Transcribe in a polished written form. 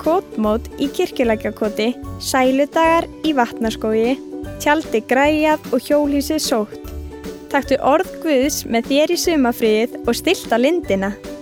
skotmót í Kirkjulækjarkoti, sæludagar í Vatnaskógi, tjaldið græjað og hjólhýsið sótt. Taktu orð Guðs með þér í sumarfríið og stilltu lindina.